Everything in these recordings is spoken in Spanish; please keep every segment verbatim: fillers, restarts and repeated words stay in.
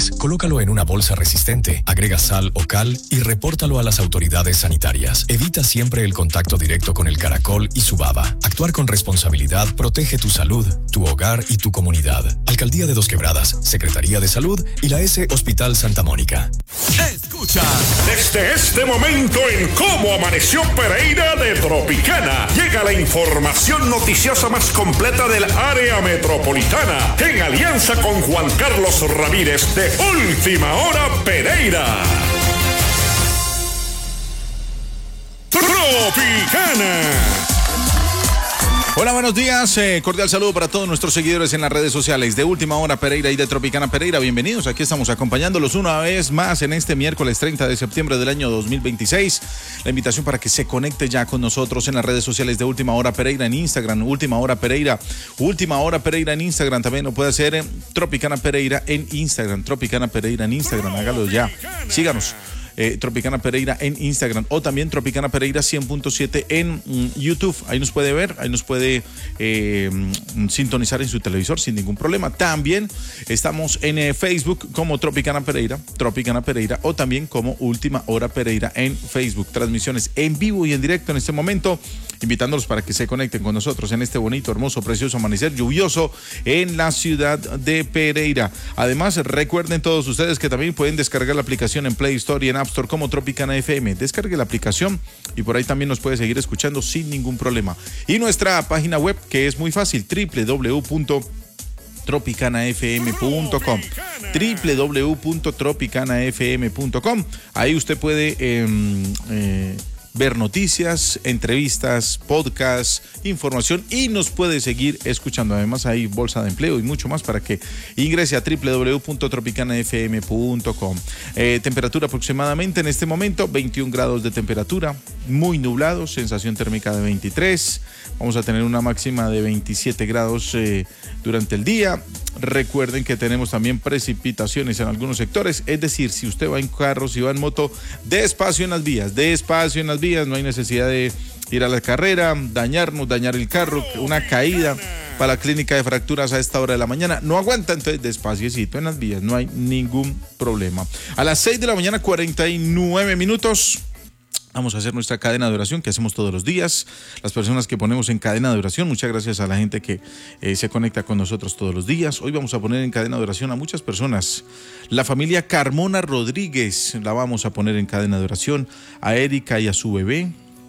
animales. Colócalo en una bolsa resistente, agrega sal o cal y repórtalo a las autoridades sanitarias. Evita siempre el contacto directo con el caracol y su baba. Actuar con responsabilidad protege tu salud, tu hogar y tu comunidad. Alcaldía de Dos Quebradas, Secretaría de Salud y la S Hospital Santa Mónica. Escucha desde este momento en Cómo Amaneció Pereira de Tropicana. Llega la información noticiosa más completa del área metropolitana en alianza con Juan Carlos Ramírez de Última Hora Pereira. Tropicana. Hola, buenos días. Eh, cordial saludo para todos nuestros seguidores en las redes sociales de Última Hora Pereira y de Tropicana Pereira. Bienvenidos. Aquí estamos acompañándolos una vez más en este miércoles treinta de septiembre del año dos mil veintiséis. La invitación para que se conecte ya con nosotros en las redes sociales de Última Hora Pereira en Instagram, Última Hora Pereira, Última Hora Pereira en Instagram. También lo puede hacer en Tropicana Pereira en Instagram, Tropicana Pereira en Instagram. Hágalo ya. Síganos. Eh, Tropicana Pereira en Instagram o también Tropicana Pereira cien punto siete en mm, YouTube. Ahí nos puede ver, ahí nos puede eh, mm, sintonizar en su televisor sin ningún problema. También estamos en eh, Facebook como Tropicana Pereira, Tropicana Pereira o también como Última Hora Pereira en Facebook. Transmisiones en vivo y en directo en este momento, invitándolos para que se conecten con nosotros en este bonito, hermoso, precioso amanecer lluvioso en la ciudad de Pereira. Además, recuerden todos ustedes que también pueden descargar la aplicación en Play Store y en App Store como Tropicana F M. Descargue la aplicación y por ahí también nos puede seguir escuchando sin ningún problema. Y nuestra página web, que es muy fácil, doble u doble u doble u punto tropicana f m punto com, doble u doble u doble u punto tropicana f m punto com. Ahí usted puede eh, eh, ver noticias, entrevistas, podcasts, información y nos puede seguir escuchando. Además hay bolsa de empleo y mucho más para que ingrese a doble u doble u doble u punto tropicana f m punto com. Eh, temperatura aproximadamente en este momento veintiún grados de temperatura, muy nublado, sensación térmica de veintitrés. Vamos a tener una máxima de veintisiete grados eh, durante el día. Recuerden que tenemos también precipitaciones en algunos sectores, es decir, si usted va en carro, si va en moto, despacio en las vías, despacio en las vías, no hay necesidad de ir a la carrera, dañarnos, dañar el carro, una caída para la clínica de fracturas a esta hora de la mañana, no aguanta, entonces despaciecito en las vías, no hay ningún problema. A las seis de la mañana, cuarenta y nueve minutos. Vamos a hacer nuestra cadena de oración que hacemos todos los días. Las personas que ponemos en cadena de oración, muchas gracias a la gente que eh, se conecta con nosotros todos los días. Hoy vamos a poner en cadena de oración a muchas personas. La familia Carmona Rodríguez la vamos a poner en cadena de oración. A Erika y a su bebé,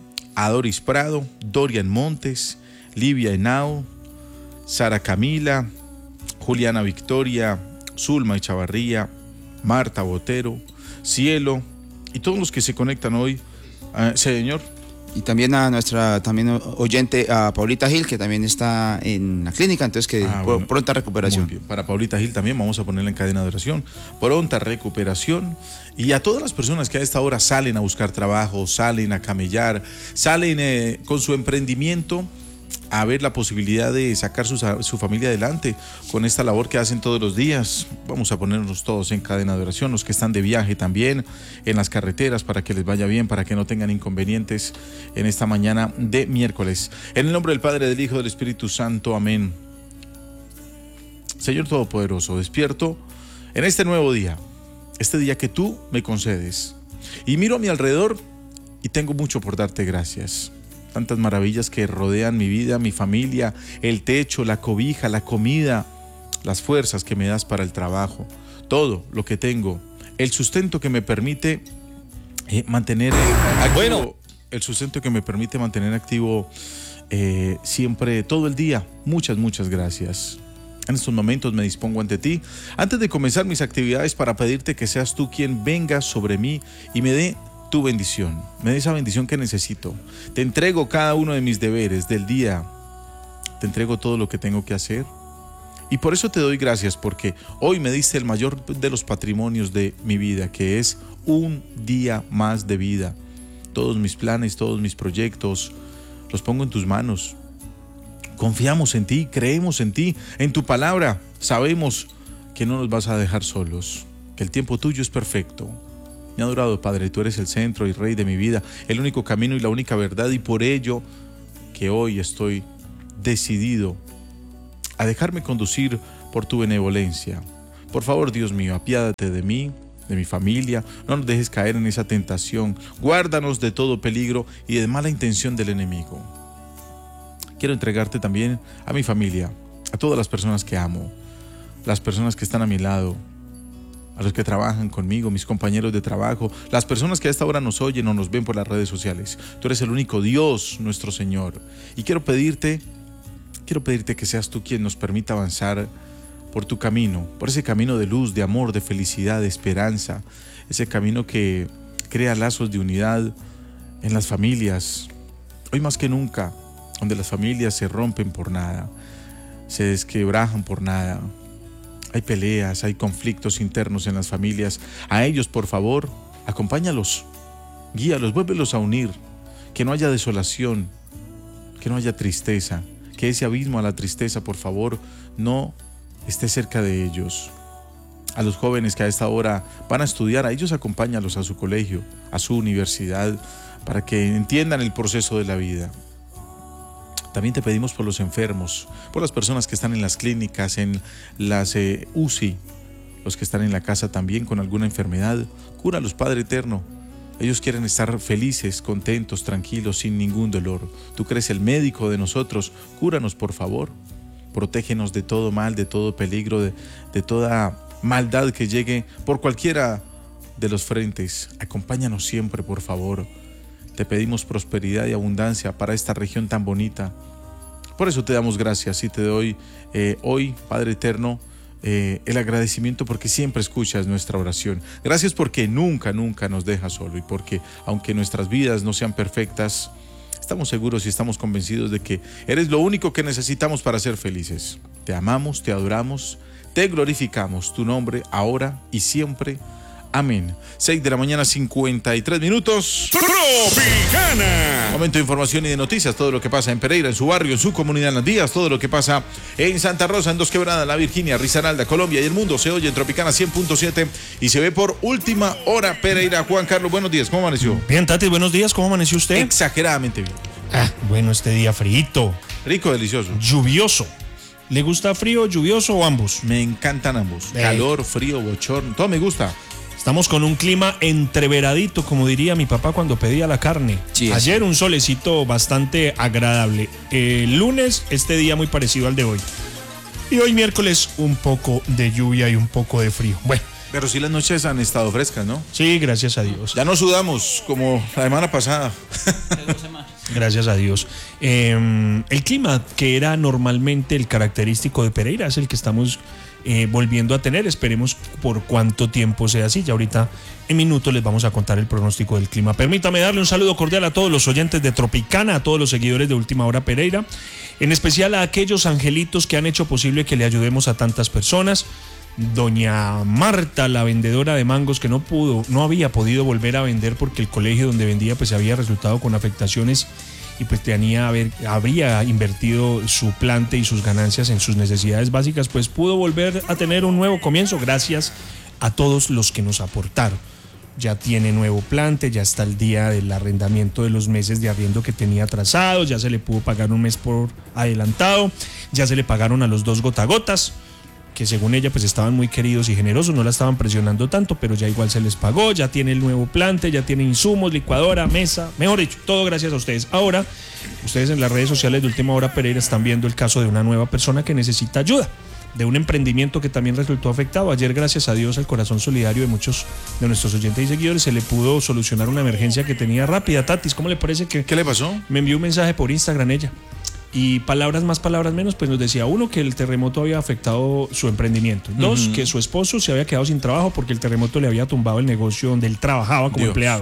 a Doris Prado, Dorian Montes, Livia Henao, Sara Camila, Juliana Victoria, Zulma Echavarría, Marta Botero, Cielo y todos los que se conectan hoy. Uh, señor. Y también a nuestra también oyente, a Paulita Gil, que también está en la clínica, entonces que ah, bueno, pronta recuperación. Muy bien. Para Paulita Gil también vamos a ponerla en cadena de oración. Pronta recuperación. Y a todas las personas que a esta hora salen a buscar trabajo, salen a camellar, salen eh, con su emprendimiento a ver la posibilidad de sacar su, su familia adelante con esta labor que hacen todos los días. Vamos a ponernos todos en cadena de oración, los que están de viaje también en las carreteras, para que les vaya bien, para que no tengan inconvenientes en esta mañana de miércoles. En el nombre del Padre, del Hijo, del Espíritu Santo, amén. Señor Todopoderoso, despierto en este nuevo día, este día que tú me concedes, y miro a mi alrededor y tengo mucho por darte gracias. Tantas maravillas que rodean mi vida, mi familia, el techo, la cobija, la comida, las fuerzas que me das para el trabajo, todo lo que tengo, el sustento que me permite eh, mantener activo, bueno. el sustento que me permite mantener activo eh, siempre, todo el día. Muchas, muchas gracias. En estos momentos me dispongo ante ti, antes de comenzar mis actividades, para pedirte que seas tú quien venga sobre mí y me dé tu bendición, me dé esa bendición que necesito. Te entrego cada uno de mis deberes del día, te entrego todo lo que tengo que hacer, y por eso te doy gracias, porque hoy me diste el mayor de los patrimonios de mi vida, que es un día más de vida. Todos mis planes, todos mis proyectos, los pongo en tus manos. Confiamos en ti, creemos en ti, en tu palabra. Sabemos que no nos vas a dejar solos, que el tiempo tuyo es perfecto. Mi adorado Padre, tú eres el centro y rey de mi vida, el único camino y la única verdad, y por ello que hoy estoy decidido a dejarme conducir por tu benevolencia. Por favor, Dios mío, apiádate de mí, de mi familia, no nos dejes caer en esa tentación, guárdanos de todo peligro y de mala intención del enemigo. Quiero entregarte también a mi familia, a todas las personas que amo, las personas que están a mi lado, a los que trabajan conmigo, mis compañeros de trabajo, las personas que a esta hora nos oyen o nos ven por las redes sociales. Tú eres el único Dios, nuestro Señor. Y quiero pedirte, quiero pedirte que seas tú quien nos permita avanzar por tu camino, por ese camino de luz, de amor, de felicidad, de esperanza, ese camino que crea lazos de unidad en las familias. Hoy más que nunca, donde las familias se rompen por nada, se desquebrajan por nada, hay peleas, hay conflictos internos en las familias. A ellos, por favor, acompáñalos, guíalos, vuélvelos a unir, que no haya desolación, que no haya tristeza, que ese abismo a la tristeza, por favor, no esté cerca de ellos. A los jóvenes que a esta hora van a estudiar, a ellos acompáñalos a su colegio, a su universidad, para que entiendan el proceso de la vida. También te pedimos por los enfermos, por las personas que están en las clínicas, en las eh, U C I, los que están en la casa también con alguna enfermedad. Cúralos, Padre eterno. Ellos quieren estar felices, contentos, tranquilos, sin ningún dolor. Tú que eres el médico de nosotros, cúranos, por favor. Protégenos de todo mal, de todo peligro, de, de toda maldad que llegue por cualquiera de los frentes. Acompáñanos siempre, por favor. Te pedimos prosperidad y abundancia para esta región tan bonita. Por eso te damos gracias y te doy eh, hoy, Padre eterno, eh, el agradecimiento porque siempre escuchas nuestra oración. Gracias porque nunca, nunca nos dejas solo y porque aunque nuestras vidas no sean perfectas, estamos seguros y estamos convencidos de que eres lo único que necesitamos para ser felices. Te amamos, te adoramos, te glorificamos tu nombre ahora y siempre. Amén. seis de la mañana, cincuenta y tres minutos. Tropicana. Momento de información y de noticias. Todo lo que pasa en Pereira, en su barrio, en su comunidad, en las vías. Todo lo que pasa en Santa Rosa, en Dos Quebradas, La Virginia, Risaralda, Colombia y el mundo. Se oye en Tropicana cien punto siete y se ve por última hora Pereira. Juan Carlos, buenos días. ¿Cómo amaneció? Bien, Tati, buenos días. ¿Cómo amaneció usted? Exageradamente bien. Ah, bueno, este día frito. Rico, delicioso. Lluvioso. ¿Le gusta frío, lluvioso o ambos? Me encantan ambos. Eh. Calor, frío, bochorno. Todo me gusta. Estamos con un clima entreveradito, como diría mi papá cuando pedía la carne. Sí, Ayer un solecito bastante agradable. El lunes, este día muy parecido al de hoy. Y hoy miércoles, un poco de lluvia y un poco de frío. Bueno. Pero sí las noches han estado frescas, ¿no? Sí, gracias a Dios. Ya no sudamos como la semana pasada. Gracias a Dios. Eh, el clima que era normalmente el característico de Pereira es el que estamos eh, volviendo a tener. Esperemos por cuánto tiempo sea así. Ya ahorita en minutos les vamos a contar el pronóstico del clima. Permítame darle un saludo cordial a todos los oyentes de Tropicana, a todos los seguidores de Última Hora Pereira, en especial a aquellos angelitos que han hecho posible que le ayudemos a tantas personas. Doña Marta, la vendedora de mangos, que no pudo, no había podido volver a vender porque el colegio donde vendía pues había resultado con afectaciones y pues tenía haber, habría invertido su plante y sus ganancias en sus necesidades básicas, pues pudo volver a tener un nuevo comienzo gracias a todos los que nos aportaron. Ya tiene nuevo plante, ya está el día del arrendamiento de los meses de arriendo que tenía atrasados, ya se le pudo pagar un mes por adelantado, ya se le pagaron a los dos gotagotas, que según ella pues estaban muy queridos y generosos, no la estaban presionando tanto, pero ya igual se les pagó, ya tiene el nuevo plante, ya tiene insumos, licuadora, mesa, mejor dicho, todo gracias a ustedes. Ahora, ustedes en las redes sociales de Última Hora Pereira están viendo el caso de una nueva persona que necesita ayuda, de un emprendimiento que también resultó afectado. Ayer, gracias a Dios, al corazón solidario de muchos de nuestros oyentes y seguidores, se le pudo solucionar una emergencia que tenía rápida. Tatis, ¿cómo le parece que...? ¿Qué le pasó? Me envió un mensaje por Instagram ella. Y palabras más, palabras menos, pues nos decía, uno, que el terremoto había afectado su emprendimiento. Dos, uh-huh. que su esposo se había quedado sin trabajo porque el terremoto le había tumbado el negocio donde él trabajaba como Dios. empleado.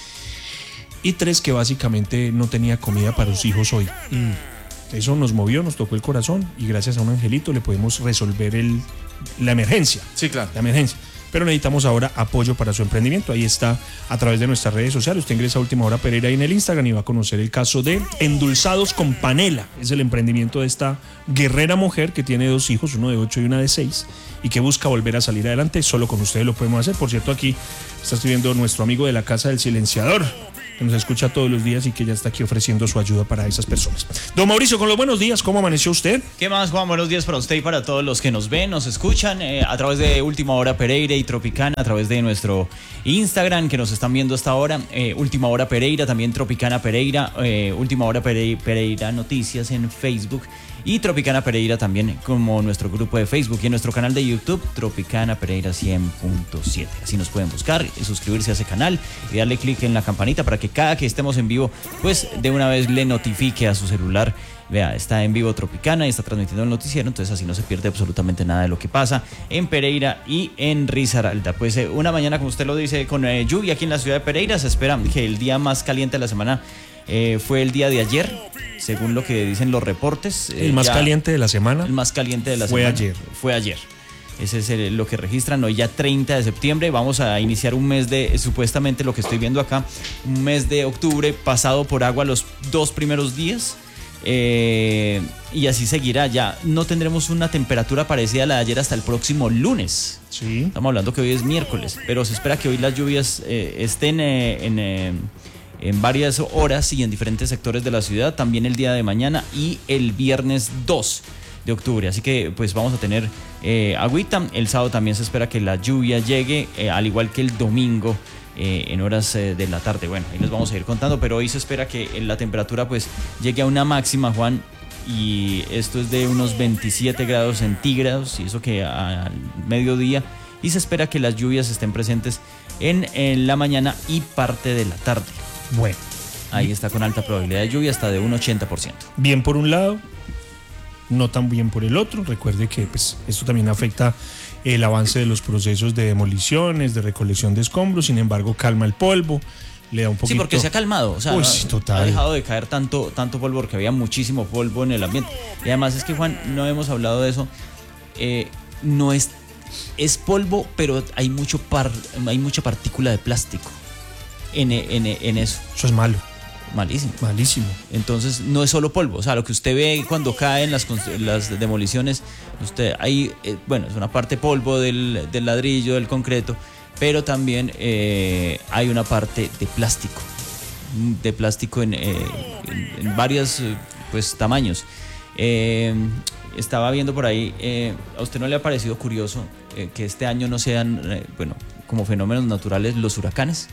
Y tres, que básicamente no tenía comida para sus hijos hoy. Mm. Eso nos movió, nos tocó el corazón y gracias a un angelito le podemos resolver el, la emergencia. Sí, claro. La emergencia. Pero necesitamos ahora apoyo para su emprendimiento. Ahí está a través de nuestras redes sociales. Usted ingresa a Última Hora Pereira ahí en el Instagram y va a conocer el caso de Endulzados con Panela. Es el emprendimiento de esta guerrera mujer que tiene dos hijos, uno de ocho y una de seis, y que busca volver a salir adelante. Solo con ustedes lo podemos hacer. Por cierto, aquí está escribiendo nuestro amigo de la Casa del Silenciador. que nos escucha todos los días y que ya está aquí ofreciendo su ayuda para esas personas. Don Mauricio, con los buenos días, ¿cómo amaneció usted? ¿Qué más, Juan? Buenos días para usted y para todos los que nos ven, nos escuchan eh, a través de Última Hora Pereira y Tropicana, a través de nuestro Instagram, que nos están viendo hasta ahora, eh, Última Hora Pereira, también Tropicana Pereira, eh, Última Hora Pereira, Pereira Noticias en Facebook y Tropicana Pereira también como nuestro grupo de Facebook y en nuestro canal de YouTube, Tropicana Pereira cien punto siete. Así nos pueden buscar, suscribirse a ese canal y darle clic en la campanita para que cada que estemos en vivo, pues de una vez le notifique a su celular. Vea, está en vivo Tropicana y está transmitiendo el noticiero, entonces así no se pierde absolutamente nada de lo que pasa en Pereira y en Risaralda. Pues eh, una mañana, como usted lo dice, con eh, lluvia aquí en la ciudad de Pereira. Se espera que el día más caliente de la semana eh, fue el día de ayer, según lo que dicen los reportes. Eh, el más ya, caliente de la semana. El más caliente de la fue semana. ayer. Fue ayer. Ese es el, lo que registran hoy, ya treinta de septiembre. Vamos a iniciar un mes de, supuestamente lo que estoy viendo acá, un mes de octubre pasado por agua los dos primeros días. Eh, y así seguirá. Ya no tendremos una temperatura parecida a la de ayer hasta el próximo lunes. Sí. Estamos hablando que hoy es miércoles, pero se espera que hoy las lluvias eh, estén eh, en, eh, en varias horas y en diferentes sectores de la ciudad, también el día de mañana y el viernes dos de octubre. Así que pues vamos a tener eh, agüita. El sábado también se espera que la lluvia llegue, eh, al igual que el domingo. Eh, en horas eh, de la tarde. Bueno, ahí les vamos a ir contando, pero hoy se espera que la temperatura pues llegue a una máxima, Juan, y esto es de unos veintisiete grados centígrados, y eso que al mediodía, y se espera que las lluvias estén presentes en, en la mañana y parte de la tarde. Bueno, ahí está con alta probabilidad de lluvia, hasta de un ochenta por ciento. Bien por un lado, no tan bien por el otro. Recuerde que pues, esto también afecta el avance de los procesos de demoliciones, de recolección de escombros. Sin embargo, calma el polvo, le da un poquito... Sí, porque se ha calmado, o sea, Uy, no, sí, total. ha dejado de caer tanto, tanto polvo, porque había muchísimo polvo en el ambiente. Y además es que, Juan, no hemos hablado de eso, eh, no es, es polvo, pero hay, mucho par, hay mucha partícula de plástico en, en, en eso. Eso es malo. Malísimo. Malísimo. Entonces no es solo polvo, o sea, lo que usted ve cuando caen las, las demoliciones, usted ahí, eh, bueno, es una parte polvo del, del ladrillo, del concreto, pero también eh, hay una parte de plástico, de plástico en, eh, en, en varios pues, tamaños. Eh, estaba viendo por ahí, eh, ¿a usted no le ha parecido curioso eh, que este año no sean, eh, bueno, como fenómenos naturales los huracanes?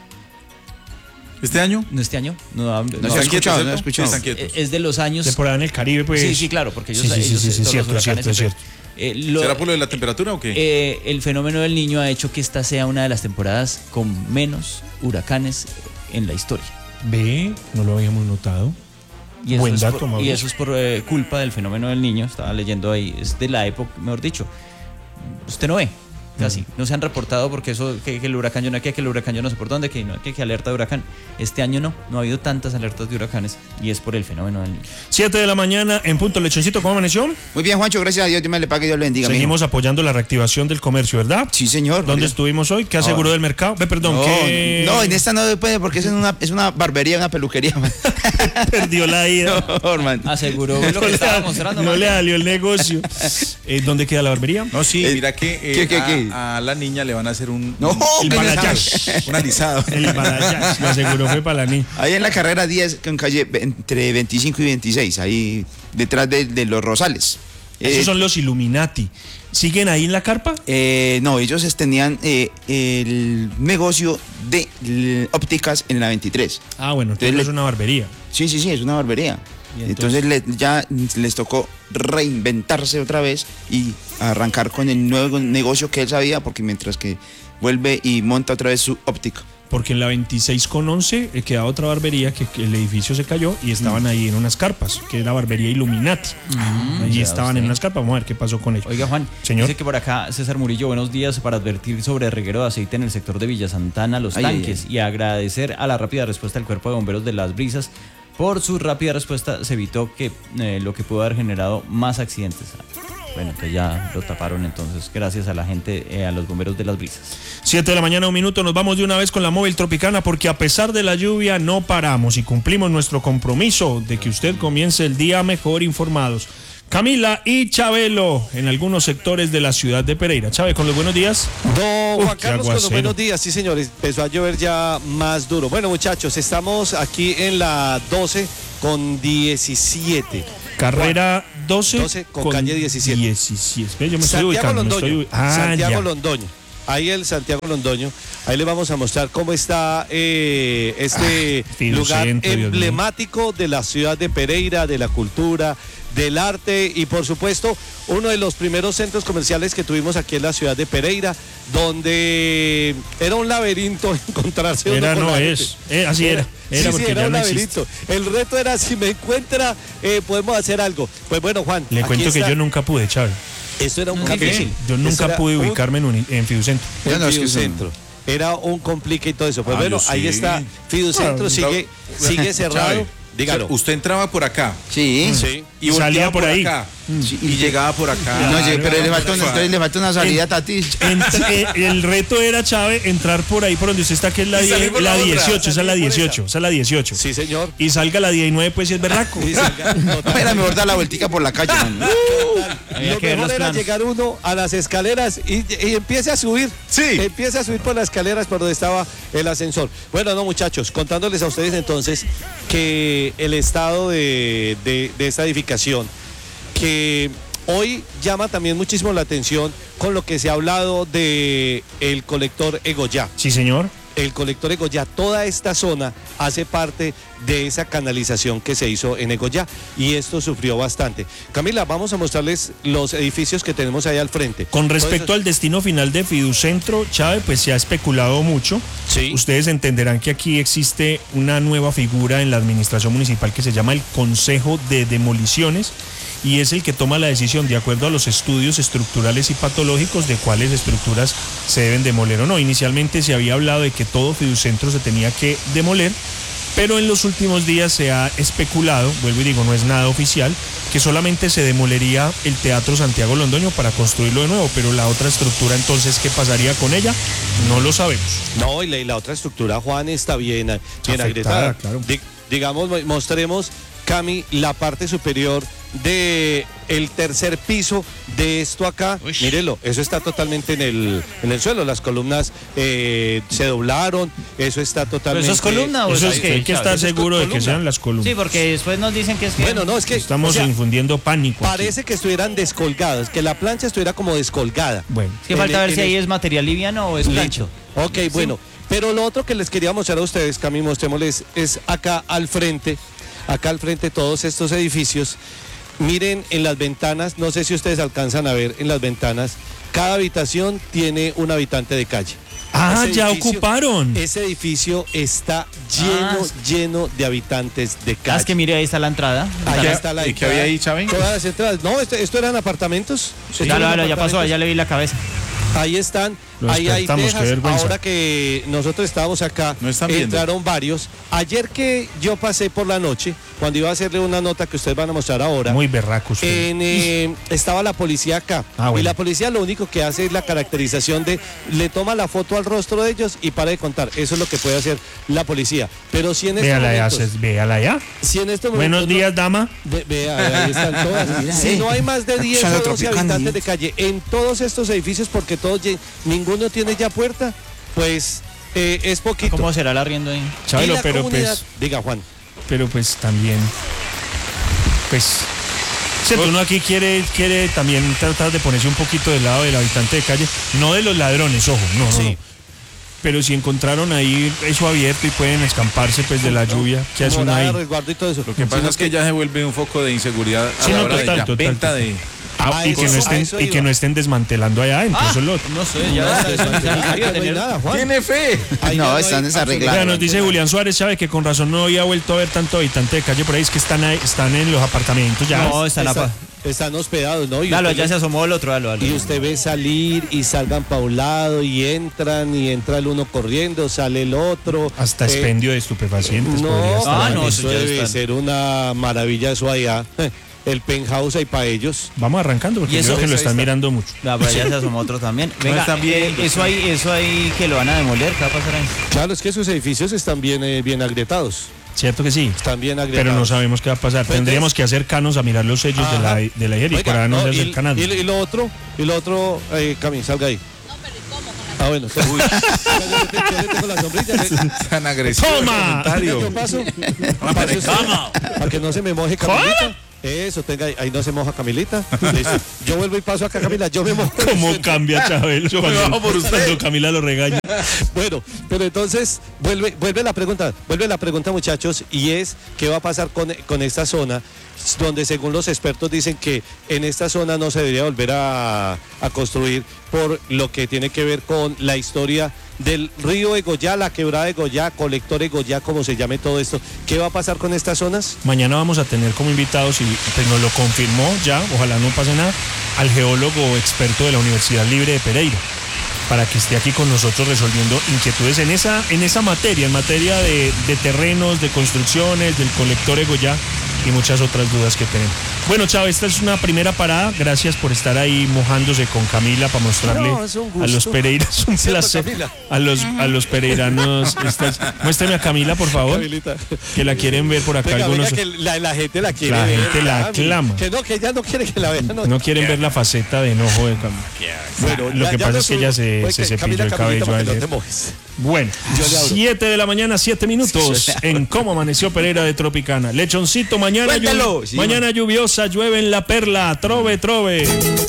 ¿Este año? ¿No este año? No, no, No, no se ha escuchado, no he escuchado. Es, es de los años... Temporada en el Caribe, pues... Sí, sí, claro, porque ellos... Sí, sí, ellos, sí, sí, todos cierto, los cierto, huracanes cierto. Eh, lo, ¿Será por lo de la temperatura o qué? Eh, el fenómeno del Niño ha hecho que esta sea una de las temporadas con menos huracanes en la historia. Ve, no lo habíamos notado. Y eso Buen es dato, por, Mauricio. Y eso es por eh, culpa del fenómeno del Niño. Estaba leyendo ahí, es de la época, mejor dicho. Usted no ve, casi. No se han reportado porque eso, que, que el huracán yo no que, que el huracán yo no sé por dónde, que no que, que alerta de huracán. Este año no, no ha habido tantas alertas de huracanes y es por el fenómeno del Niño. siete de la mañana en punto. Lechoncito, ¿cómo amaneció? Muy bien, Juancho, gracias a Dios, Dios me le pague, Dios le bendiga. Seguimos apoyando la reactivación del comercio, ¿verdad? Sí, señor. ¿Dónde estuvimos hoy? ¿Qué aseguró No. del mercado? Ve, perdón, No, ¿qué? no, en esta no se puede porque es una, es una barbería, una peluquería. Man. Perdió la ida. No, hermano. Aseguró lo No que le, estaba mostrando. no man. le salió el negocio. Eh, ¿Dónde queda la barbería? No, sí, Eh, mira que eh, ¿qué, qué, a, qué? a la niña le van a hacer un... No, un, el un balayage. alisado, un alisado. El balayage, lo aseguró fue para la niña. Ahí en la carrera diez, con calle ve- entre veinticinco y veintiséis, ahí detrás de, de los Rosales. Esos Eh, son los Illuminati. ¿Siguen ahí en la carpa? eh, no, ellos tenían eh, el negocio de l- ópticas en la veintitrés. Ah, bueno, entonces Entonces no le- es una barbería. Sí, sí, sí, es una barbería. ¿Y Entonces, le- ya les tocó reinventarse otra vez y arrancar con el nuevo negocio que él sabía, porque mientras que vuelve y monta otra vez su óptica. Porque en la veintiséis con once eh, quedaba otra barbería que, que el edificio se cayó y estaban ahí en unas carpas, que era barbería Illuminati. Allí ya estaban usted. en unas carpas. Vamos a ver qué pasó con ellos. Oiga, Juan, Señor. dice que por acá César Murillo, buenos días, para advertir sobre reguero de aceite en el sector de Villa Santana, Los Ay, ay, Tanques, y agradecer a la rápida respuesta del Cuerpo de Bomberos de Las Brisas. Por su rápida respuesta se evitó que eh, lo que pudo haber generado más accidentes. Bueno, pues ya lo taparon entonces, gracias a la gente, eh, a los bomberos de Las Brisas. siete de la mañana, un minuto, nos vamos de una vez con la móvil Tropicana porque a pesar de la lluvia no paramos y cumplimos nuestro compromiso de que usted comience el día mejor informados. Camila y Chabelo en algunos sectores de la ciudad de Pereira. Chávez, con los buenos días. Don Uf, Juan qué Carlos, con los aguacero. buenos días, sí señores, empezó a llover ya más duro. Bueno muchachos, estamos aquí en la doce con diecisiete. Carrera doce, doce con calle diecisiete. diecisiete. Ve, yo me estoy Santiago ubicando. me Londoño. estoy ubi- ah, Santiago ya. Londoño. Ahí el Santiago Londoño. Ahí le vamos a mostrar cómo está eh, este Ah, Fiducentro, lugar Dios mío. emblemático de la ciudad de Pereira, de la cultura, del arte y por supuesto uno de los primeros centros comerciales que tuvimos aquí en la ciudad de Pereira, donde era un laberinto encontrarse uno Era, con no la es. gente. Eh, así era. Era sí, porque sí, era ya un no existe. laberinto. El reto era si me encuentra, eh, podemos hacer algo. Pues bueno, Juan. Le aquí cuento que está. yo nunca pude, Chávez. Esto era un Nunca complique. difícil. Yo Esto nunca era pude un- ubicarme en, uni- en Fiducentro. Ya no, en es que son- Fiducentro. Era un complique y todo eso. Pues Ah, bueno, yo ahí sí. está. Fiducentro Ah, sigue, sigue cerrado. Chávez, Dígalo. Usted entraba por acá Sí. Sí. y Salía volteaba por ahí. acá y llegaba por acá. No, sí, pero le Claro, falta una, entonces le falta una salida a Tati. Ent- eh, el reto era, Chávez, entrar por ahí por donde usted está, que es la, Y salir die- por la la otra. dieciocho, esa es la Salir por dieciocho, esa es la dieciocho. Sí, señor. Y salga la diecinueve, pues si es berraco. Sí, salga. Total. Era mejor dar la vueltica por la calle, man. Había Lo que ver mejor los era planos. llegar uno a las escaleras y, y empiece a subir. Sí. Empiece a subir por las escaleras por donde estaba el ascensor. Bueno, no, muchachos, contándoles a ustedes entonces que el estado de, de- de esta edificación, que hoy llama también muchísimo la atención con lo que se ha hablado de el colector Egoyá. Sí, señor. El colector Egoyá, toda esta zona hace parte de esa canalización que se hizo en Egoyá y esto sufrió bastante. Camila, vamos a mostrarles los edificios que tenemos ahí al frente. Con respecto Todo al destino final de Fiducentro, Chávez, pues se ha especulado mucho. Sí. Ustedes entenderán que aquí existe una nueva figura en la administración municipal que se llama el Consejo de Demoliciones y es el que toma la decisión de acuerdo a los estudios estructurales y patológicos de cuáles estructuras se deben demoler o no. Inicialmente se había hablado de que todo Fiducentro se tenía que demoler, pero en los últimos días se ha especulado, vuelvo y digo, no es nada oficial, que solamente se demolería el Teatro Santiago Londoño para construirlo de nuevo, pero la otra estructura entonces, ¿qué pasaría con ella? No lo sabemos. No, y la, y la otra estructura, Juan, está bien, bien Afectada, agrietada. claro. Di- digamos, mo- mostremos, Cami, la parte superior de el tercer piso de esto acá. Uy. Mírelo, eso está totalmente en el, en el suelo. Las columnas eh, se doblaron, eso está ¿Pero totalmente. eso es columna o Eso es es, que hay que estar Eso es seguro de que columna. sean las columnas. Sí, porque después nos dicen que es que... Bueno, no, es que Estamos o sea, infundiendo pánico aquí. parece que estuvieran descolgadas, que la plancha estuviera como descolgada. Bueno, Es que falta en- ver en si ahí el- es material liviano o es plancho. Ok, bueno. Pero lo otro que les quería mostrar a ustedes, Cami, mostrémosles, es acá al frente, acá al frente todos estos edificios. Miren en las ventanas, no sé si ustedes alcanzan a ver en las ventanas, cada habitación tiene un habitante de calle. Ah, Ese ya edificio- ocuparon. Ese edificio está lleno, Ah. lleno de habitantes de Ah, calle. es que mire, ahí está la entrada. Allá ¿Qué- está la y qué entrada. había ahí, Chávez? Todas las entradas. No, esto, esto eran apartamentos. Esto Ya, eran lo- ya pasó, apartamentos. ya le vi la cabeza. Ahí están, Lo ahí hay despertamos, qué tejas. vergüenza. Ahora que nosotros estábamos acá, No están viendo. entraron varios. Ayer que yo pasé por la noche, cuando iba a hacerle una nota que ustedes van a mostrar ahora, Muy berraco usted. en, eh, estaba la policía acá. Ah, bueno. Y la policía lo único que hace es la caracterización de, le toma la foto al rostro de ellos y para de contar. Eso es lo que puede hacer la policía. Pero si en estos Véala ya, momentos, se- véala ya. si en estos Buenos momentos no- días, dama. Ve- vea, ahí están todas. Mira, Si eh. no hay más de Está diez o escuchando doce Tropicana, habitantes ¿no? de calle en todos estos edificios, porque todos lle- ninguno tiene ya puerta, pues eh, es poquito. ¿Cómo será el arriendo ahí? Y Chabelo, la pero comunidad- pues, Diga, Juan. pero pues también, pues, cierto, uno aquí quiere, quiere también tratar de ponerse un poquito del lado del habitante de calle, no de los ladrones, ojo, no, no, Sí. no. Pero si encontraron ahí eso abierto y pueden escamparse pues de la lluvia, ¿qué hace uno Morada, ahí? resguardo y todo eso. Lo que pasa es que ya se vuelve un foco de inseguridad a Sí, la no, hora total, de ya total, venta total. de... Ah, A y, que eso- no a estén, eso y que iba. no estén desmantelando allá adentro, eso es lo otro. No sé, ya No, es no, no, necesario no hay tener... nada, Juan. ¡Tiene fe! Ahí No, ya hay están desarreglados. Mira, nos absolutamente dice nada. Julián Suárez, sabe que con razón no había vuelto a ver tanto habitante de calle por ahí, es que están ahí, están en los apartamentos ya. No, está en la... Está- pa- están hospedados, ¿no? Y Dalo, usted ya ve- se asomó el otro, dalo, dalo. Y usted ve salir y salgan pa' un lado y entran y entra el uno corriendo, sale el otro. Hasta Eh, expendio de estupefacientes podría No, estar. Ah, ah, no, eso eso ya debe está. ser una maravilla eso allá. El penthouse ahí para ellos. Vamos arrancando porque Y eso- creo que lo ahí están está. mirando mucho. No, pero ya se asomó otro también. Venga, están viendo, eh, eso ahí, eso ahí que lo van a demoler, ¿qué va a pasar ahí? Claro, es que sus edificios están bien, eh, bien agrietados. Cierto que sí. Están bien agregados. Pero no sabemos qué va a pasar. Pues Tendríamos que acercarnos a mirar los sellos de la, de la I G E R y por ahora no, no se acerca nada. Y, y lo otro, y lo otro, eh, Cami, salga ahí. Ah, bueno. Uy. Yo le tengo la sombrilla. Tan agresivo. ¡Toma! Yo paso. Para que no se me moje Camilita. Eso, tenga ahí, ahí no se moja Camilita. Listo. Yo vuelvo y paso acá, Camila. Yo me mojo. ¿Cómo cambia Chabelo Yo me bajo por usted. cuando Camila lo regaña? Bueno, pero entonces vuelve, vuelve la pregunta, vuelve la pregunta, muchachos, y es ¿qué va a pasar con, con esta zona? Donde según los expertos dicen que en esta zona no se debería volver a, a construir por lo que tiene que ver con la historia del río Egoyá, la quebrada de Egoyá, colector Egoyá, como se llame todo esto. ¿Qué va a pasar con estas zonas? Mañana vamos a tener como invitados, y pues nos lo confirmó ya, ojalá no pase nada, al geólogo experto de la Universidad Libre de Pereira, para que esté aquí con nosotros resolviendo inquietudes en esa, en esa materia, en materia de, de terrenos, de construcciones, del colector Egoyá y muchas otras dudas que tenemos. Bueno, Chava, esta es una primera parada. Gracias por estar ahí mojándose con Camila para mostrarle No, es un gusto. a los Pereiras un ¿Cierto, placer. Camila? A los, a los pereiranos. Estas, muéstrame a Camila, por favor, Camilita. que la quieren ver por acá Venga, venga, algunos. que la, la gente la quiere La ver. gente la Cami. aclama. Que no, que ella no quiere que la vean. No, No quieren ver la faceta de enojo de Camila. Bueno, Lo ya- que ya pasa lo es que subo. ella se, Oye, se que cepilló Camila, el Camilita, cabello para que no ayer. te mojes. Bueno, Yo le abro. siete de la mañana, siete minutos en Cómo Amaneció Pereira de Tropicana. Lechoncito, mañana, Cuéntalo. lluvi- Sí, mañana lluviosa, llueve en La Perla, trove, trove.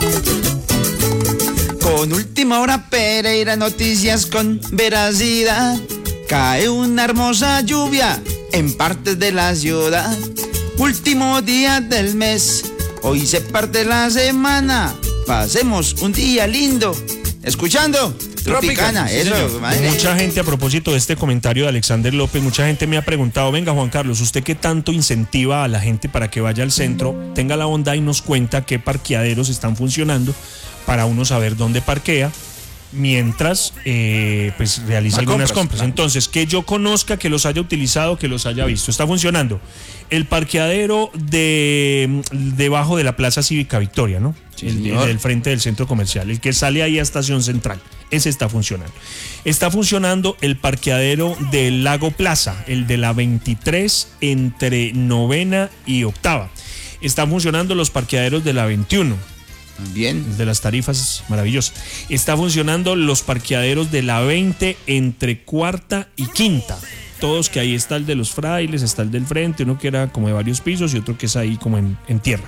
Con Última Hora Pereira, noticias con veracidad. Cae una hermosa lluvia en partes de la ciudad. Último día del mes, hoy se parte la semana. Pasemos un día lindo, escuchando Tropicana. Sí, Eso, señor. madre. Mucha gente, a propósito de este comentario de Alexander López, mucha gente me ha preguntado, venga Juan Carlos, ¿usted qué tanto incentiva a la gente para que vaya al centro? Tenga la bondad y nos cuenta qué parqueaderos están funcionando para uno saber dónde parquea mientras eh, pues realiza Hay algunas compras, compras. claro. Entonces, que yo conozca, que los haya utilizado, que los haya visto. Está funcionando el parqueadero de debajo de la Plaza Cívica Victoria, ¿no? El, señor. del frente del centro comercial, el que sale ahí a Estación Central. Ese está funcionando. Está funcionando el parqueadero del Lago Plaza, el de la veintitrés entre novena y octava. Están funcionando los parqueaderos de la veintiuno. Bien. De las tarifas maravillosas. Está funcionando los parqueaderos de la veinte entre cuarta y quinta. Todos, que ahí está el de los frailes, está el del frente, uno que era como de varios pisos y otro que es ahí como en, en tierra.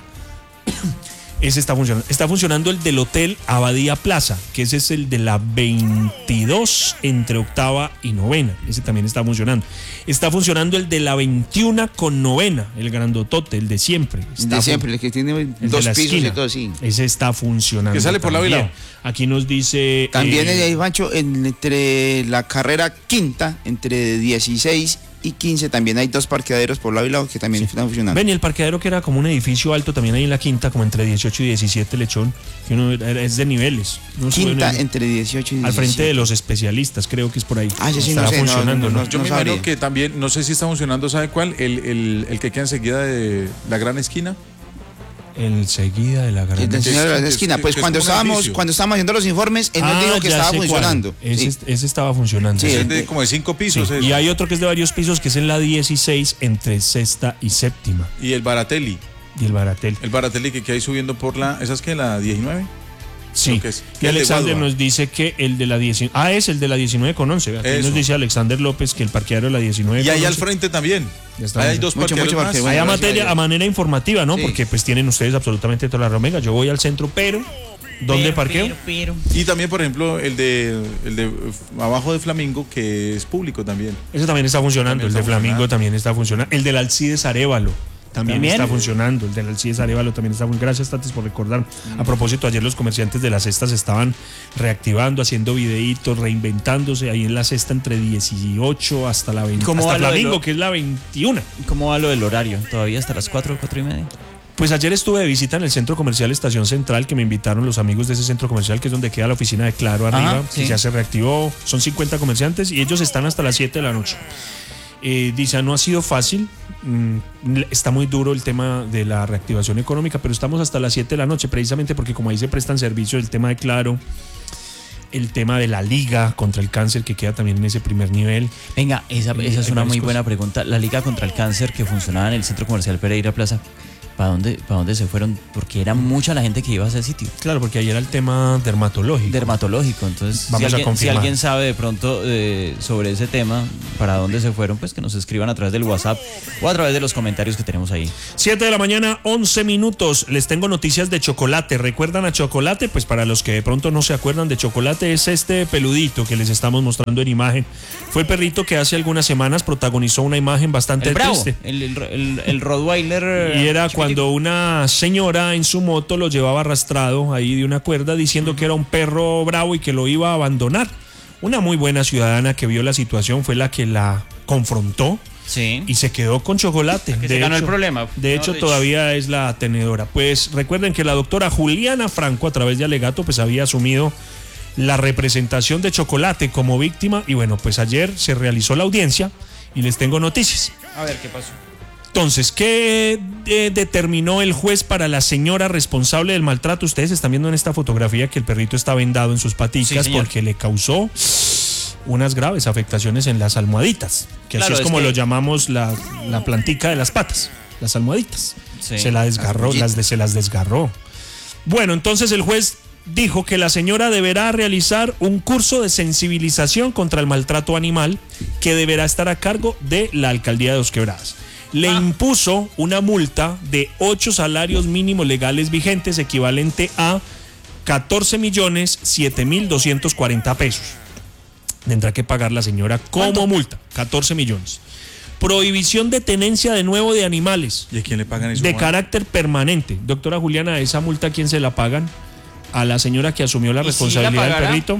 Ese está funcionando. Está funcionando el del Hotel Abadía Plaza, que ese es el de la veintidós entre octava y novena. Ese también está funcionando. Está funcionando el de la veintiuno con novena, el grandotote, el de siempre. Está De siempre, el que tiene el de dos la pisos esquina. y todo así. Ese está funcionando. Que sale por la también. Vilao. Aquí nos dice. También eh, el de Juancho, en- entre la carrera quinta, entre dieciséis y quince, también hay dos parqueaderos por lado y lado que también están funcionando. Ven, y el parqueadero que era como un edificio alto también ahí en la quinta, como entre dieciocho y diecisiete, Lechón, que uno era- es de niveles. Uno sube Quinta en el- entre dieciocho y diecisiete. al frente de los especialistas, creo que es por ahí. Ah, yo sí Estará no sé, no, funcionando, no, ¿no? no, Yo me sabría. imagino que también, no sé si está funcionando, ¿sabe cuál? El, el, el que queda enseguida de la gran esquina. El seguida de la gran. El del Que señor de es- la que- esquina. que- Pues que es cuando como un estábamos, edificio. cuando estábamos haciendo los informes, él nos Ah, dijo que ya estaba sé cuál. funcionando. Ese, Sí. ese estaba funcionando. Sí, sí. Es de como de cinco pisos. Sí. eso. Y hay otro que es de varios pisos, que es en la dieciséis entre sexta y séptima. Y el Baratelli. Y el Baratel. El Baratelli que queda ahí subiendo por la. ¿Esa es que la diecinueve? Sí. Creo que es. Y El de Alexander Guadua. nos dice que el de la diecinueve. Ah, es el de la diecinueve con once. Aquí Eso. nos dice Alexander López que el parqueadero de la diecinueve Y con ahí al once. frente también. Ya está. Ahí hay dos Mucho, parqueaderos mucho más. parqueo. Hay a, Bueno, materia, gracias a a manera informativa, ¿no? Sí. Porque pues tienen ustedes absolutamente toda la razón. Venga, yo voy al centro, pero ¿dónde Pero, parqueo? pero, pero. Y también, por ejemplo, el de, el de uh, abajo de Flamingo, que es público también. Ese también está funcionando. También el de está Flamingo funcionando. también está funcionando. El del Alcides Arévalo también, ¿También? está funcionando. El del Alcides Arévalo también está funcionando. Gracias, Tatis, por recordar. A propósito, ayer los comerciantes de la cesta se estaban reactivando, haciendo videitos, reinventándose. Ahí en la cesta entre dieciocho hasta la veinte. ¿Cómo Hasta va lo de Flamingo, lo- que es la veintiuna. ¿Cómo va lo del horario? ¿Todavía hasta las cuatro, cuatro y media? Pues ayer estuve de visita en el centro comercial Estación Central, que me invitaron los amigos de ese centro comercial, que es donde queda la oficina de Claro arriba, Ajá, que sí. ya se reactivó. Son cincuenta comerciantes y ellos están hasta las siete de la noche. Eh, dice, no ha sido fácil, mm, está muy duro el tema de la reactivación económica, pero estamos hasta las siete de la noche, precisamente porque como ahí se prestan servicios, el tema de Claro, el tema de la Liga contra el Cáncer, que queda también en ese primer nivel. Venga, esa, esa es Hay una varias muy cosas. buena pregunta. La Liga contra el Cáncer que funcionaba en el Centro Comercial Pereira Plaza, ¿para dónde, para dónde se fueron? Porque era mucha la gente que iba a ese sitio. Claro, porque ahí era el tema dermatológico. Dermatológico, entonces Vamos si, a alguien, si confirmar. alguien sabe de pronto eh, sobre ese tema, para dónde se fueron, pues que nos escriban a través del WhatsApp o a través de los comentarios que tenemos ahí. siete de la mañana, once minutos. Les tengo noticias de Chocolate. ¿Recuerdan a Chocolate? Pues para los que de pronto no se acuerdan de Chocolate, es este peludito que les estamos mostrando en imagen. Fue el perrito que hace algunas semanas protagonizó una imagen bastante El bravo, triste. el, el, el, el Rottweiler. Y era chiquitico. cuando una señora en su moto lo llevaba arrastrado ahí de una cuerda diciendo que era un perro bravo y que lo iba a abandonar. Una muy buena ciudadana que vio la situación fue la que la confrontó. Sí. Y se quedó con Chocolate. Que se ganó el problema. De Mejor hecho, dicho. todavía es la tenedora. Pues recuerden que la doctora Juliana Franco, a través de alegato, pues había asumido la representación de Chocolate como víctima. Y bueno, pues ayer se realizó la audiencia y les tengo noticias. A ver, ¿qué pasó? Entonces, ¿qué eh, determinó el juez para la señora responsable del maltrato? Ustedes están viendo en esta fotografía que el perrito está vendado en sus paticas Sí, señor. porque le causó unas graves afectaciones en las almohaditas, que Claro, así es es como que- lo llamamos la, la plantica de las patas, las almohaditas. Sí. Se la desgarró, las de, se las desgarró. Bueno, entonces el juez dijo que la señora deberá realizar un curso de sensibilización contra el maltrato animal que deberá estar a cargo de la alcaldía de Dos Quebradas. Le Ah. impuso una multa de ocho salarios mínimos legales vigentes, equivalente a catorce millones siete mil doscientos cuarenta pesos. Tendrá que pagar la señora como ¿Cuánto? multa, catorce millones. Prohibición de tenencia de nuevo de animales ¿Y a quién le pagan eso? de Juan? carácter permanente. Doctora Juliana, ¿esa multa a quién se la pagan? ¿A la señora que asumió la ¿Y si responsabilidad la del pagará? perrito?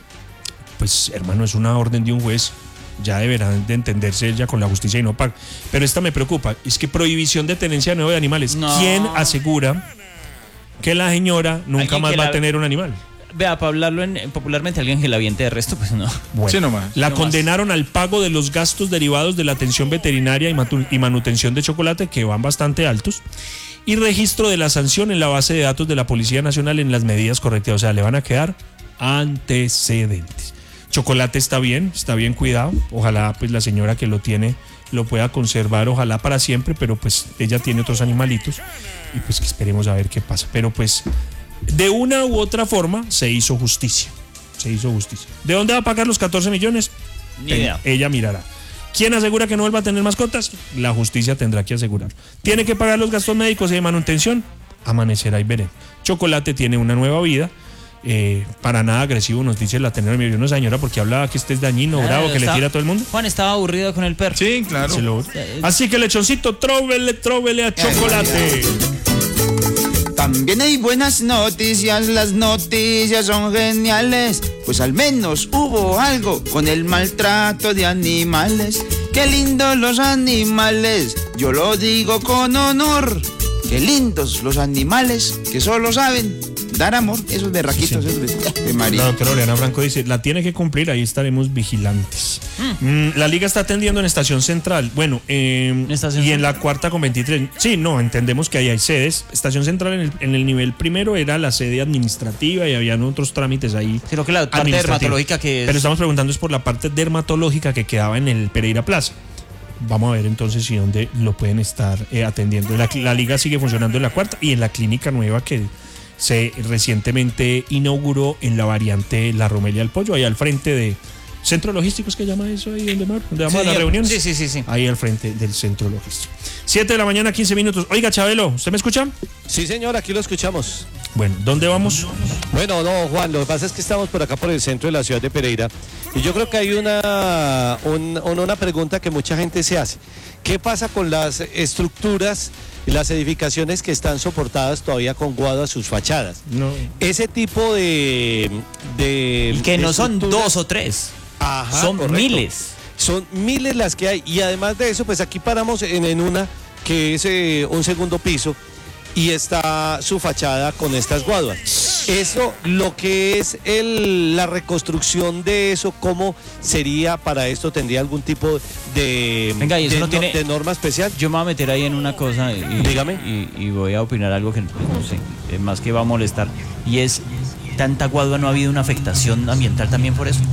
Pues, hermano, es una orden de un juez. Ya deberán de entenderse ella con la justicia y no paga. Pero esta me preocupa. Es que prohibición de tenencia de nuevo de animales. No. ¿Quién asegura que la señora nunca Alguien más que va la- a tener un animal? Vea, para hablarlo en, popularmente, alguien que la aviente de resto, pues no. Bueno, Sí, nomás. la No condenaron al pago de los gastos derivados de la atención veterinaria y, matu- y manutención de Chocolate, que van bastante altos, y registro de la sanción en la base de datos de la Policía Nacional en las medidas correctivas. O sea, le van a quedar antecedentes. Chocolate está bien, está bien cuidado. Ojalá pues la señora que lo tiene lo pueda conservar, ojalá para siempre, pero pues ella tiene otros animalitos y pues que esperemos a ver qué pasa. Pero pues de una u otra forma se hizo justicia. Se hizo justicia. ¿De dónde va a pagar los catorce millones? Ni idea. Ella mirará. ¿Quién asegura que no vuelva a tener mascotas? La justicia tendrá que asegurar. ¿Tiene que pagar los gastos médicos y de manutención? Amanecerá y veré. Chocolate tiene una nueva vida. Eh, para nada agresivo, nos dice la tenedora. Me vio una señora porque hablaba que este es dañino, Ah, bravo, que está- le tira a todo el mundo. Juan estaba aburrido con el perro. Sí, claro. Se lo- Así que lechoncito, tróvele, tróvele a Chocolate. También hay buenas noticias, las noticias son geniales, pues al menos hubo algo con el maltrato de animales. Qué lindos los animales, yo lo digo con honor. Qué lindos los animales que solo saben dar amor, esos berraquitos, Sí. esos de, de María. La doctora Oriana Franco dice, la tiene que cumplir, ahí estaremos vigilantes. Mm, la liga está atendiendo en Estación Central, bueno, eh, ¿Estación y en Central? la cuarta con veintitrés. Sí, no, entendemos que ahí hay sedes. Estación Central en el, en el nivel primero era la sede administrativa y habían otros trámites ahí. Creo que la parte administrativos. dermatológica que es... Pero estamos preguntando es por la parte dermatológica que quedaba en el Pereira Plaza. Vamos a ver entonces si dónde lo pueden estar eh, atendiendo. La, la liga sigue funcionando en la cuarta y en la clínica nueva que se recientemente inauguró en la variante La Romelia del Pollo, ahí al frente de Centro Logístico, ¿es que llama eso ahí donde, donde vamos Sí, a las señor. reuniones? Sí, sí, sí, sí. Ahí al frente del Centro Logístico. siete de la mañana, quince minutos. Oiga, Chabelo, ¿usted me escucha? Sí, señor, aquí lo escuchamos. Bueno, ¿dónde vamos? Bueno, no, Juan, lo que pasa es que estamos por acá por el centro de la ciudad de Pereira y yo creo que hay una, un- un- una pregunta que mucha gente se hace. ¿Qué pasa con las estructuras y las edificaciones que están soportadas todavía con guado a sus fachadas? No. Ese tipo de... de Y que no son estructuras- dos o tres. Ajá, son correcto. miles. Son miles las que hay y además de eso, pues aquí paramos en, en una que es eh, un segundo piso y está su fachada con estas guaduas. Eso, lo que es el, la reconstrucción de eso, ¿cómo sería para esto? ¿Tendría algún tipo de, Venga, y eso de, no tiene- de norma especial? Yo me voy a meter ahí en una cosa y, Dígame. y, y voy a opinar algo que pues, no sé, eh, más que va a molestar. Y es, tanta guadua no ha habido una afectación ambiental también por eso?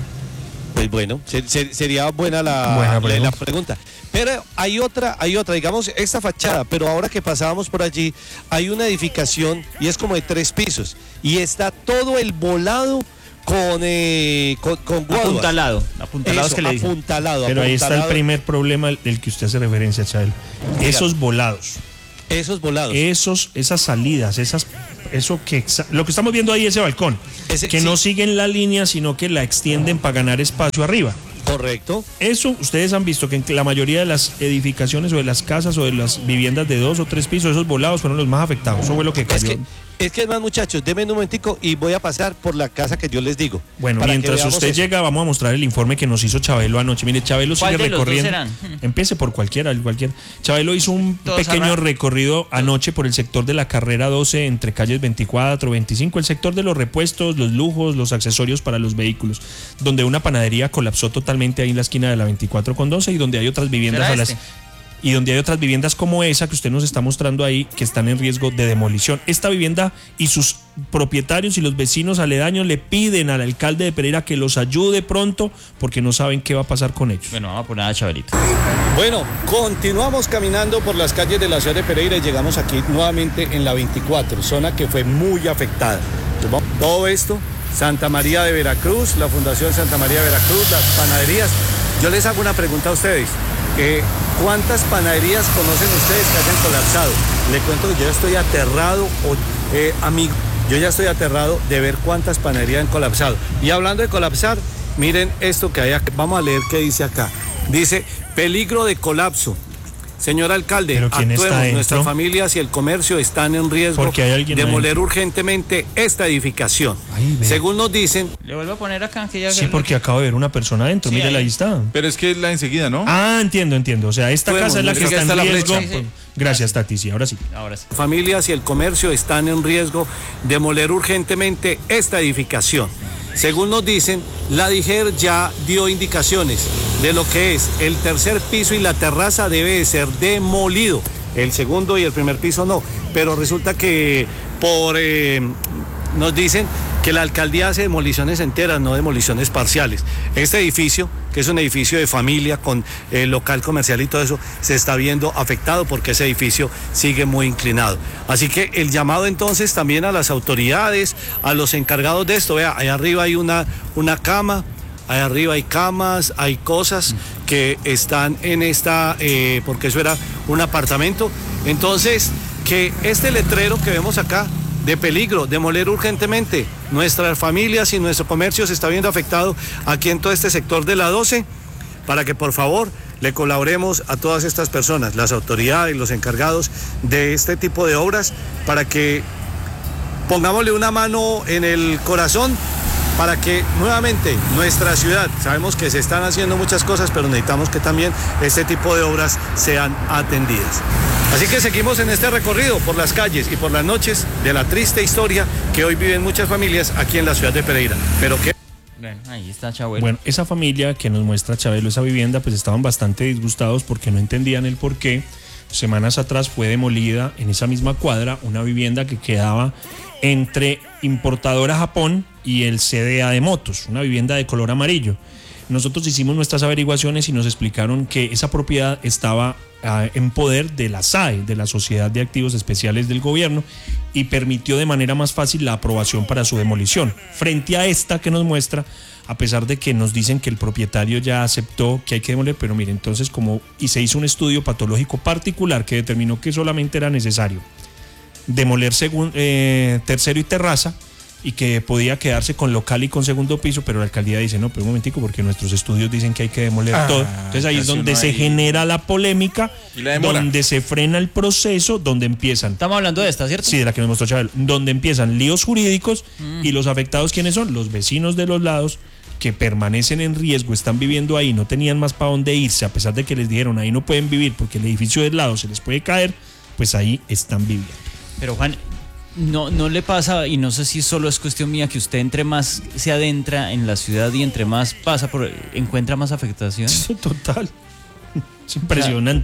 Pues bueno, se, se, sería buena, la, Buena la, pregunta. la pregunta. Pero hay otra, hay otra, digamos, esta fachada, pero ahora que pasábamos por allí, hay una edificación y es como de tres pisos y está todo el volado con, eh, con, con guaduas. Apuntalado, apuntalado es Eso, que le dicen. apuntalado, Pero ahí está el apuntalado. primer problema del que usted hace referencia, Chabelo. Esos volados, Esos volados. esos, esas salidas, esas, eso que exa- lo que estamos viendo ahí, ese balcón, Ese- que sí. no siguen la línea, sino que la extienden para ganar espacio arriba. Correcto. Eso ustedes han visto que en la mayoría de las edificaciones o de las casas o de las viviendas de dos o tres pisos, esos volados fueron los más afectados. Eso fue lo que Es cayó. que, es que es más, muchachos, denme un momentico y voy a pasar por la casa que yo les digo. Bueno, para que mientras veamos usted eso. llega, vamos a mostrar el informe que nos hizo Chabelo anoche. Mire, Chabelo ¿Cuál sigue de los dos recorriendo. serán? Empiece por cualquiera, el cualquier. Chabelo hizo un Todos pequeño arran- recorrido anoche por el sector de la carrera doce entre calles veinticuatro, veinticinco, el sector de los repuestos, los lujos, los accesorios para los vehículos, donde una panadería colapsó totalmente ahí en la esquina de la veinticuatro con doce y donde hay otras viviendas ¿Será a las este? y donde hay otras viviendas como esa que usted nos está mostrando ahí que están en riesgo de demolición. Esta vivienda y sus propietarios y los vecinos aledaños le piden al alcalde de Pereira que los ayude pronto porque no saben qué va a pasar con ellos. Bueno, vamos a poner a Chabelito. Bueno, continuamos caminando por las calles de la ciudad de Pereira y llegamos aquí nuevamente en la veinticuatro, zona que fue muy afectada. Todo esto, Santa María de Veracruz, la Fundación Santa María de Veracruz, las panaderías. Yo les hago una pregunta a ustedes. Eh, ¿Cuántas panaderías conocen ustedes que hayan colapsado? Le cuento que yo ya estoy aterrado, o, eh, amigo, yo ya estoy aterrado de ver cuántas panaderías han colapsado. Y hablando de colapsar, miren esto que hay acá. Vamos a leer qué dice acá. Dice, peligro de colapso. Señor alcalde, ¿Pero quién está actuemos, dentro? nuestras familias y el comercio están en riesgo Porque hay alguien de demoler adentro. urgentemente esta edificación. Ay, ve. Según nos dicen, Le vuelvo a poner acá que ya Sí, porque acabo de ver una persona adentro, Sí, mírela, ahí. ahí está. Pero es que es la enseguida, ¿no? Ah, entiendo, entiendo. O sea, esta Podemos, casa es la yo que creo que está en está la riesgo. flecha. Sí, sí. Gracias, Tati, sí, ahora sí. ahora sí. familias y el comercio están en riesgo de demoler urgentemente esta edificación. Según nos dicen, la DIGER ya dio indicaciones de lo que es el tercer piso y la terraza debe de ser demolido. El segundo y el primer piso no, pero resulta que por eh, nos dicen que la alcaldía hace demoliciones enteras, no demoliciones parciales. Este edificio, que es un edificio de familia con eh, local comercial y todo eso, se está viendo afectado porque ese edificio sigue muy inclinado. Así que el llamado entonces también a las autoridades, a los encargados de esto. Vea, ahí arriba hay una, una cama, ahí arriba hay camas, hay cosas que están en esta, eh, porque eso era un apartamento. Entonces, que este letrero que vemos acá, de peligro, demoler urgentemente, nuestras familias y nuestro comercio se está viendo afectado aquí en todo este sector de la doce, para que por favor le colaboremos a todas estas personas, las autoridades, los encargados de este tipo de obras, para que pongámosle una mano en el corazón para que nuevamente nuestra ciudad, sabemos que se están haciendo muchas cosas, pero necesitamos que también este tipo de obras sean atendidas. Así que seguimos en este recorrido por las calles y por las noches de la triste historia que hoy viven muchas familias aquí en la ciudad de Pereira. Pero que Bueno, ahí está Chabelo. Bueno, esa familia que nos muestra Chabelo, esa vivienda, pues estaban bastante disgustados porque no entendían el por qué. Semanas atrás fue demolida en esa misma cuadra una vivienda que quedaba entre Importadora Japón y el C D A de motos, una vivienda de color amarillo. Nosotros hicimos nuestras averiguaciones y nos explicaron que esa propiedad estaba uh, en poder de la S A E, de la Sociedad de Activos Especiales del Gobierno, y permitió de manera más fácil la aprobación para su demolición. Frente a esta que nos muestra, a pesar de que nos dicen que el propietario ya aceptó que hay que demoler, pero mire, entonces como y se hizo un estudio patológico particular que determinó que solamente era necesario demoler segun, eh, tercero y terraza, y que podía quedarse con local y con segundo piso, pero la alcaldía dice, no, pero un momentico, porque nuestros estudios dicen que hay que demoler Ah, todo. Entonces ahí es casi donde uno se ahí. genera la polémica, Y la demora. donde se frena el proceso, donde empiezan... Estamos hablando de esta, ¿cierto? Sí, de la que nos mostró Chabelo, donde empiezan líos jurídicos y los afectados, ¿quiénes son? Los vecinos de los lados que permanecen en riesgo, están viviendo ahí, no tenían más para dónde irse, a pesar de que les dijeron ahí no pueden vivir porque el edificio del lado se les puede caer, pues ahí están viviendo. Pero Juan, no, no le pasa, y no sé si solo es cuestión mía, que usted entre más se adentra en la ciudad y entre más pasa por, encuentra más afectación. Total. Es impresionante.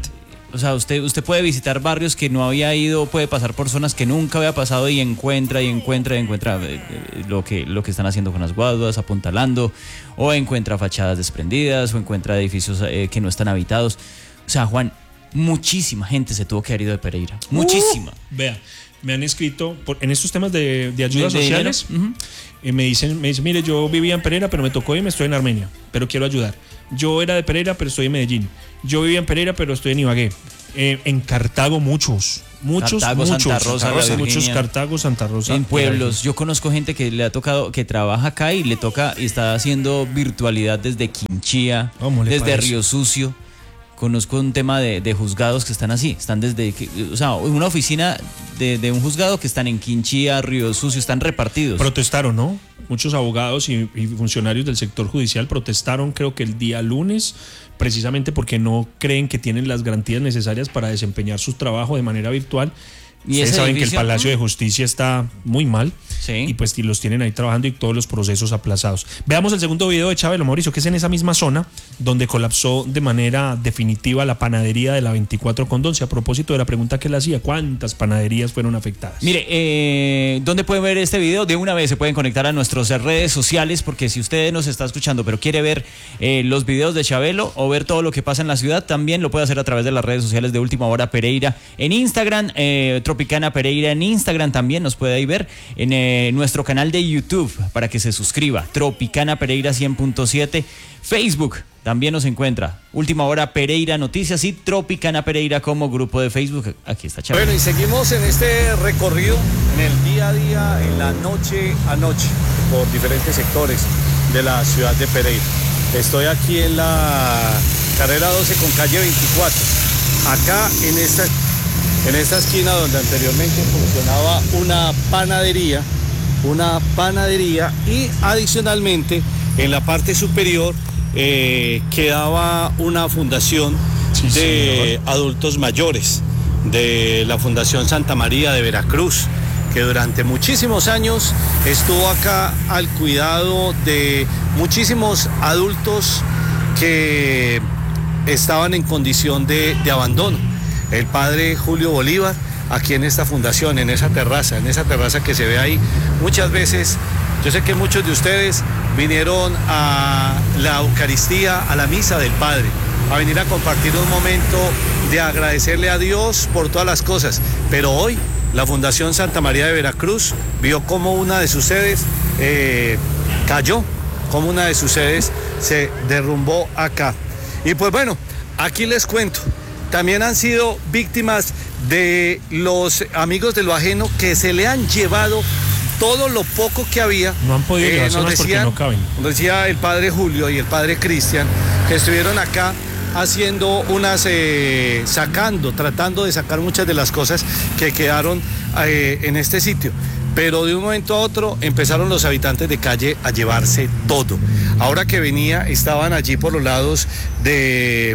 O sea, usted, usted puede visitar barrios que no había ido, puede pasar por zonas que nunca había pasado y encuentra y encuentra y encuentra eh, lo que, lo que están haciendo con las guaduas, apuntalando, o encuentra fachadas desprendidas, o encuentra edificios eh, que no están habitados. O sea, Juan, muchísima gente se tuvo que haber ido de Pereira. Muchísima. Uh, vea, me han escrito por, en estos temas de, de ayudas de, de sociales. Uh-huh. eh, me dicen, me dicen, mire, yo vivía en Pereira, pero me tocó irme, estoy en Armenia, pero quiero ayudar. Yo era de Pereira, pero estoy en Medellín. Yo vivía en Pereira, pero estoy en Ibagué. Eh, en Cartago muchos, muchos, Cartago, muchos, Santa Rosa, Rosa, la muchos Virginia. Cartago, Santa Rosa. En pueblos, yo conozco gente que le ha tocado, que trabaja acá y le toca y está haciendo virtualidad desde Quinchía, desde parece? Río Sucio. Conozco un tema de, de juzgados que están así, están desde, o sea, una oficina de, de un juzgado que están en Quinchía, Río Sucio, están repartidos. Protestaron, ¿no? Muchos abogados y, y funcionarios del sector judicial protestaron, creo que el día lunes, precisamente porque no creen que tienen las garantías necesarias para desempeñar su trabajo de manera virtual. ¿Y Ustedes saben edificio? que el Palacio de Justicia está muy mal, sí. Y pues y los tienen ahí trabajando y todos los procesos aplazados. Veamos el segundo video de Chabelo, Mauricio, que es en esa misma zona donde colapsó de manera definitiva la panadería de la veinticuatro con Donce. A propósito de la pregunta que le hacía, ¿cuántas panaderías fueron afectadas? Mire, eh, ¿dónde pueden ver este video? De una vez se pueden conectar a nuestras redes sociales, porque si usted nos está escuchando pero quiere ver eh, los videos de Chabelo o ver todo lo que pasa en la ciudad, también lo puede hacer a través de las redes sociales de Última Hora Pereira en Instagram, eh, Tropicana Pereira en Instagram también nos puede ahí ver en eh, nuestro canal de YouTube para que se suscriba, Tropicana Pereira cien punto siete, Facebook también nos encuentra, Última Hora Pereira Noticias y Tropicana Pereira como grupo de Facebook. Aquí está Chabelo. Bueno, y seguimos en este recorrido, en el día a día, en la noche a noche, por diferentes sectores de la ciudad de Pereira. Estoy aquí en la carrera doce con calle veinticuatro, acá en esta, en esta esquina donde anteriormente funcionaba una panadería, una panadería y adicionalmente en la parte superior eh, quedaba una fundación sí, de señor. adultos mayores, de la Fundación Santa María de Veracruz, que durante muchísimos años estuvo acá al cuidado de muchísimos adultos que estaban en condición de, de abandono. El padre Julio Bolívar, aquí en esta fundación, en esa terraza, en esa terraza que se ve ahí, muchas veces, yo sé que muchos de ustedes vinieron a la Eucaristía, a la misa del Padre, a venir a compartir un momento de agradecerle a Dios por todas las cosas, pero hoy la Fundación Santa María de Veracruz vio cómo una de sus sedes eh, cayó, cómo una de sus sedes se derrumbó acá. Y pues bueno, aquí les cuento, también han sido víctimas de los amigos de lo ajeno que se le han llevado todo lo poco que había. No han podido eh, nos decían, porque no caben. Nos decía el padre Julio y el padre Cristian que estuvieron acá haciendo unas, eh, sacando, tratando de sacar muchas de las cosas que quedaron eh, en este sitio. Pero de un momento a otro empezaron los habitantes de calle a llevarse todo. Ahora que venía, estaban allí por los lados de...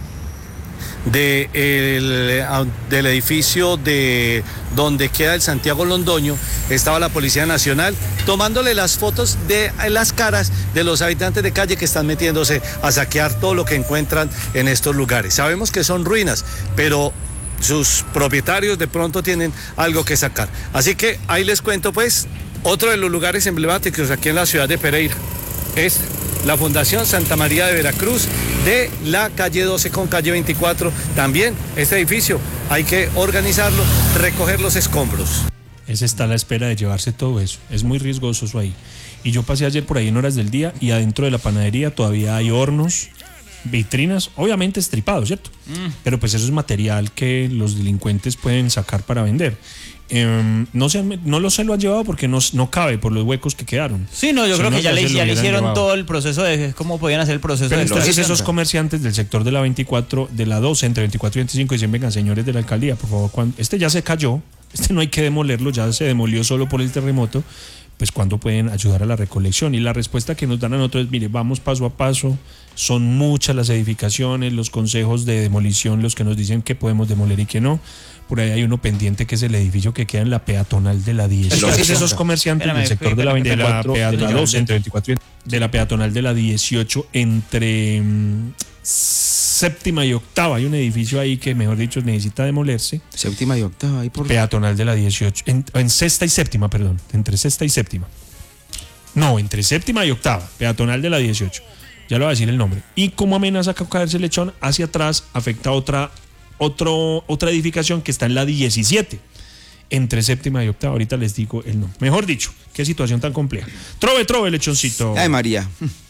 De el, del edificio de donde queda el Santiago Londoño, estaba la Policía Nacional tomándole las fotos de las caras de los habitantes de calle que están metiéndose a saquear todo lo que encuentran en estos lugares. Sabemos que son ruinas, pero sus propietarios de pronto tienen algo que sacar. Así que ahí les cuento pues otro de los lugares emblemáticos aquí en la ciudad de Pereira. Es la Fundación Santa María de Veracruz de la calle doce con calle veinticuatro. También este edificio hay que organizarlo, recoger los escombros. Ese está a la espera de llevarse todo eso. Es muy riesgoso eso ahí. Y yo pasé ayer por ahí en horas del día y adentro de la panadería todavía hay hornos, vitrinas, obviamente estripados, ¿cierto? Mm. Pero pues eso es material que los delincuentes pueden sacar para vender. Eh, no, se han, no lo se lo han llevado porque no, no cabe por los huecos que quedaron. Sí, no, yo si creo no, que ya, ya le, ya le hicieron llevado. todo el proceso de cómo podían hacer el proceso. Pero de entonces esos proceso. comerciantes del sector de la veinticuatro, de la doce, entre veinticuatro y veinticinco, dicen, vengan señores de la alcaldía, por favor, cuando, este ya se cayó, este no hay que demolerlo, ya se demolió solo por el terremoto, pues ¿cuándo pueden ayudar a la recolección? Y la respuesta que nos dan a nosotros es, mire, vamos paso a paso, son muchas las edificaciones, los consejos de demolición, los que nos dicen que podemos demoler y que no. Por ahí hay uno pendiente que es el edificio que queda en la peatonal de la diez. Entonces esos comerciantes espérame, del sector de la, de la peatonal entre veinticuatro y de la peatonal de la dieciocho entre séptima y octava. Hay un edificio ahí que, mejor dicho, necesita demolerse. Séptima y octava, ahí por... Peatonal de la dieciocho. En, en sexta y séptima, perdón. Entre sexta y séptima. No, entre séptima y octava. Peatonal de la dieciocho. Ya le voy a decir el nombre. Y como amenaza a caerse el lechón, hacia atrás afecta a otra, otro, otra edificación que está en la diecisiete. Entre séptima y octava. Ahorita les digo el nombre. Mejor dicho, qué situación tan compleja. Trove, trove, lechoncito. Ay, María.